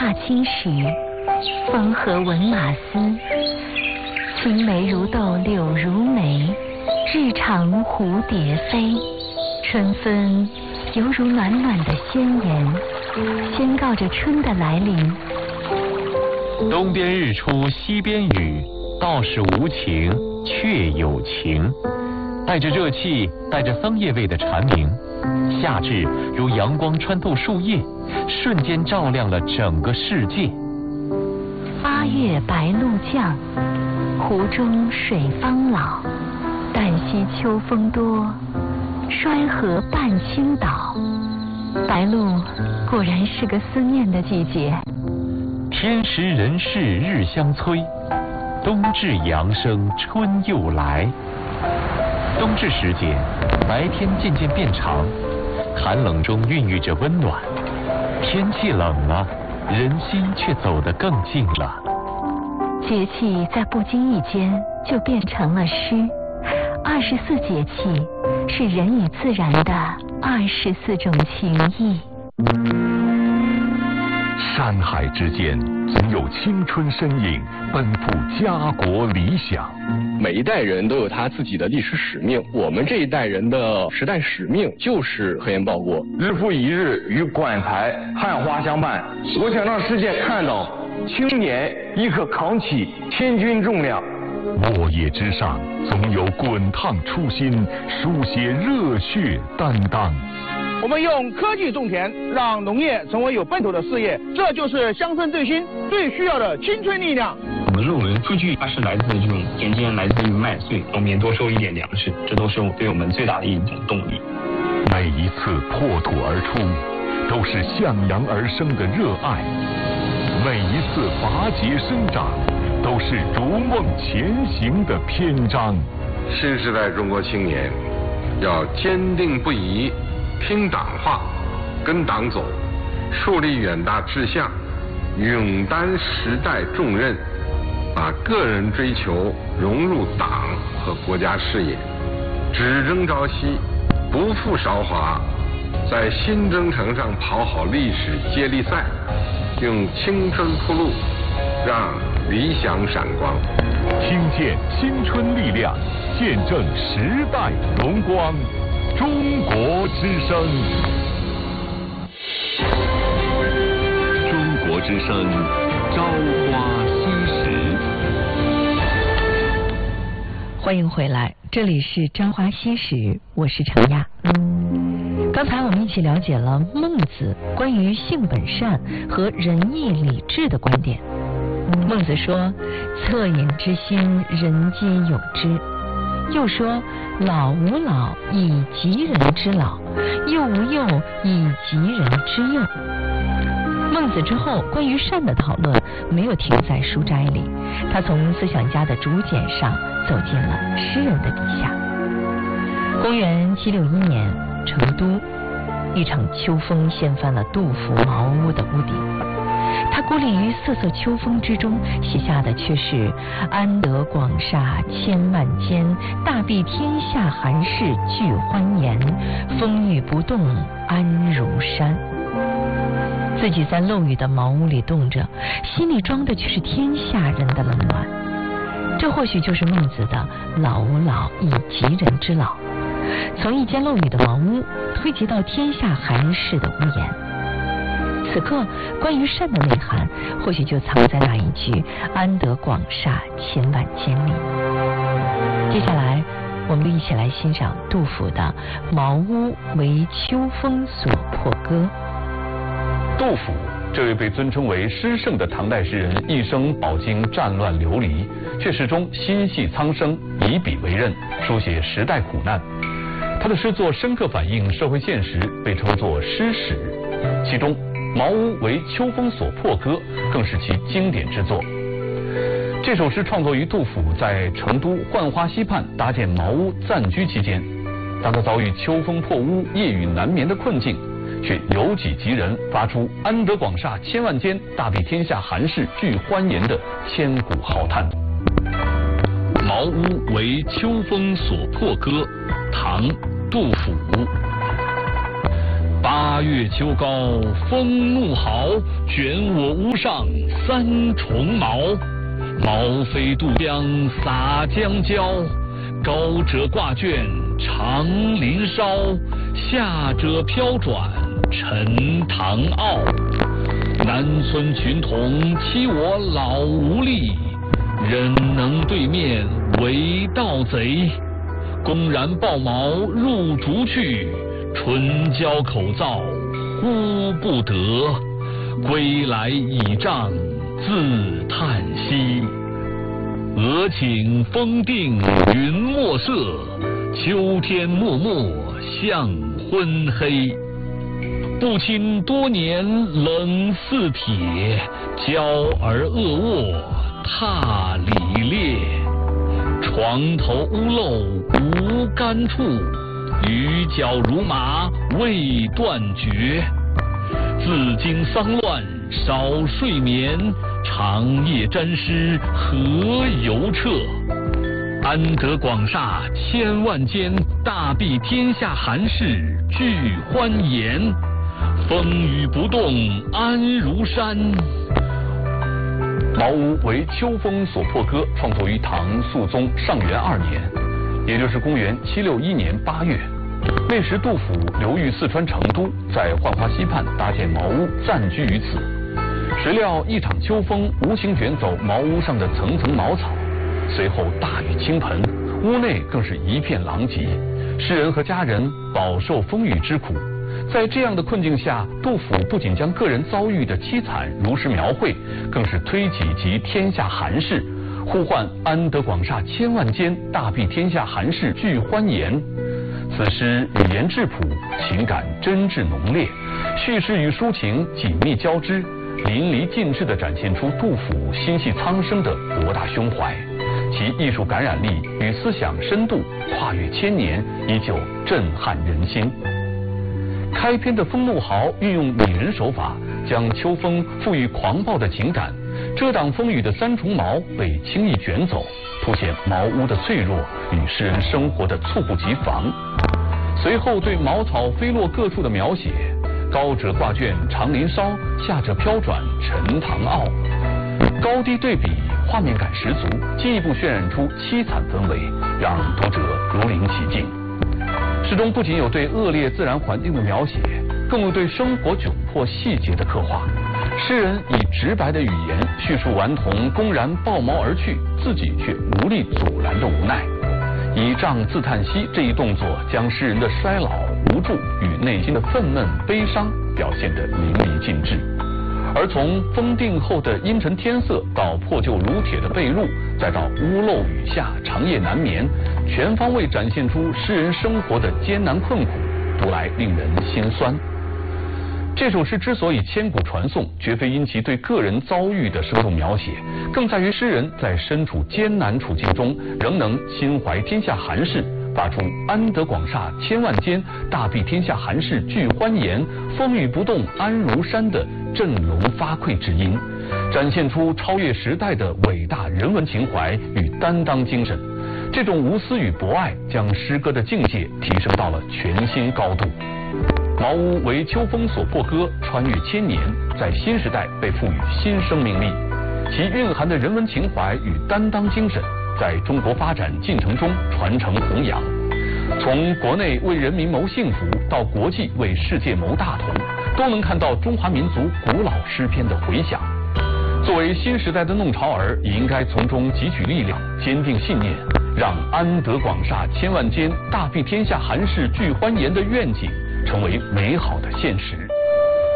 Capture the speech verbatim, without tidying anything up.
踏青时，风和闻马嘶。青梅如豆柳如眉，日长蝴蝶飞。春分犹如暖暖的宣言，宣告着春的来临。 东边日出西边雨，道是无晴却有晴。带着热气，带着桑叶味的蝉鸣，夏至如阳光穿透树叶，瞬间照亮了整个世界。 八月白露降，湖中水方老。旦夕秋风多，衰河半倾倒。白露果然是个思念的季节。 天时人事日相催，冬至阳生春又来。冬至时节，白天渐渐变长，寒冷中孕育着温暖。天气冷了，人心却走得更近了。 节气在不经意间就变成了诗。二十四节气是人与自然的二十四种情谊。 山海之间，总有青春身影奔赴家国理想。 每一代人都有他自己的历史使命，我们这一代人的时代使命就是和颜报国。 日复一日与馆台汉花相伴，我想让世界看到青年亦可扛起千钧重量。 落叶之上，总有滚烫初心，书写热血担当。 我们用科技种田，让农业成为有奔头的事业，这就是乡村振兴最需要的青春力量。 我们认为数据它是来自这种田间，来自于麦穗，农民多收一点粮食，这都是对我们最大的一种动力。 每一次破土而出，都是向阳而生的热爱；每一次拔节生长，都是逐梦前行的篇章。 新时代中国青年要坚定不移听党话，跟党走，树立远大志向，勇担时代重任，把个人追求融入党和国家事业，只争朝夕，不负韶华，在新征程上跑好历史接力赛，用青春铺路，让理想闪光。 听见青春力量，见证时代荣光。中国之声，中国之声，朝花夕拾。 欢迎回来，这里是朝花夕拾，我是程亚。刚才我们一起了解了孟子关于性本善和仁义礼智的观点。孟子说：“恻隐之心，人皆有之。”又说：“老吾老以及人之老，幼吾幼以及人之幼。”孟子之后，关于善的讨论没有停在书斋里，他从思想家的竹简上走进了诗人的笔下。公元七六一年，成都，一场秋风掀翻了杜甫茅屋的屋顶。他孤立于瑟瑟秋风之中，写下的却是安得广厦千万间，大庇天下寒士俱欢颜，风雨不动安如山。自己在漏雨的茅屋里冻着，心里装的却是天下人的冷暖。这或许就是孟子的老吾老以及人之老，从一间漏雨的茅屋推及到天下寒士的屋檐。此刻关于善的内涵，或许就藏在那一句安得广厦千万间里。接下来我们就一起来欣赏杜甫的《茅屋为秋风所破歌》。 杜甫这位被尊称为诗圣的唐代诗人，一生饱经战乱流离，却始终心系苍生，以笔为刃，书写时代苦难。他的诗作深刻反映社会现实，被称作诗史。其中茅屋为秋风所破歌更是其经典之作。这首诗创作于杜甫在成都浣花溪畔搭建茅屋暂居期间，当他遭遇秋风破屋、夜雨难眠的困境，却由己及人，发出安得广厦千万间，大庇天下寒士俱欢颜的千古豪叹。茅屋为秋风所破歌，唐·杜甫。 八月秋高风怒号，卷我屋上三重茅。茅飞渡江洒江郊，高者挂卷长林梢，下者飘转沉塘坳。南村群童欺我老无力，忍能对面为盗贼。公然抱茅入竹去，唇焦口燥呼不得。归来倚杖自叹息。俄顷风定云墨色，秋天漠漠向昏黑。不亲多年冷似铁，娇儿恶卧踏里裂。床头屋漏无干处，鱼脚如麻未断绝。自经丧乱少睡眠，长夜沾湿何由彻。安得广厦千万间，大庇天下寒士俱欢颜。风雨不动安如山。 茅屋为秋风所破歌，创作于唐肃宗上元二年，也就是公元七六一年八月。那时杜甫流寓四川成都，在浣花溪畔搭建茅屋，暂居于此。谁料一场秋风无情卷走茅屋上的层层茅草，随后大雨倾盆，屋内更是一片狼藉，诗人和家人饱受风雨之苦。在这样的困境下，杜甫不仅将个人遭遇的凄惨如实描绘，更是推己及天下寒士，呼唤安得广厦千万间，大庇天下寒士俱欢颜。此诗语言质朴，情感真挚浓烈，叙事与抒情紧密交织，淋漓尽致地展现出杜甫心系苍生的博大胸怀，其艺术感染力与思想深度跨越千年，依旧震撼人心。开篇的风怒号运用拟人手法，将秋风赋予狂暴的情感，遮挡风雨的三重茅被轻易卷走，凸显茅屋的脆弱与诗人生活的猝不及防。随后对茅草飞落各处的描写，高者挂卷长林梢，下者飘转沉塘坳，高低对比，画面感十足，进一步渲染出凄惨氛围，让读者如临其境。诗中不仅有对恶劣自然环境的描写，更有对生活窘迫细节的刻画。诗人以直白的语言叙述顽童公然抱茅而去，自己却无力阻拦的无奈。倚杖自叹息这一动作，将诗人的衰老无助与内心的愤懑悲伤表现得淋漓尽致。而从风定后的阴沉天色，到破旧如铁的被褥，再到屋漏雨下长夜难眠，全方位展现出诗人生活的艰难困苦，读来令人心酸。这首诗之所以千古传颂，绝非因其对个人遭遇的生动描写，更在于诗人在身处艰难处境中，仍能心怀天下寒士，发出安得广厦千万间，大庇天下寒士俱欢颜，风雨不动安如山的振聋发聩之音，展现出超越时代的伟大人文情怀与担当精神。这种无私与博爱，将诗歌的境界提升到了全新高度。茅屋为秋风所破歌，穿越千年，在新时代被赋予新生命力，其蕴含的人文情怀与担当精神，在中国发展进程中传承弘扬。从国内为人民谋幸福，到国际为世界谋大同，都能看到中华民族古老诗篇的回响。作为新时代的弄潮儿，也应该从中汲取力量，坚定信念，让安得广厦千万间，大庇天下寒士俱欢颜的愿景成为美好的现实。